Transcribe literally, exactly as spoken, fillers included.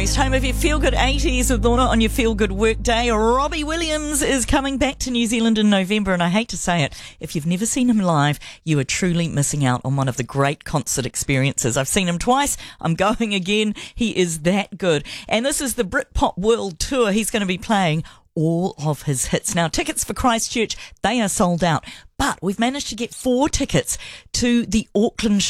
It's time of your Feel Good eighties with Lorna on your Feel Good work day. Robbie Williams is coming back to New Zealand in November, and I hate to say it, if you've never seen him live, you are truly missing out on one of the great concert experiences. I've seen him twice. I'm going again. He is that good. And this is the Britpop World Tour. He's going to be playing all of his hits. Now, tickets for Christchurch, they are sold out, but we've managed to get four tickets to the Auckland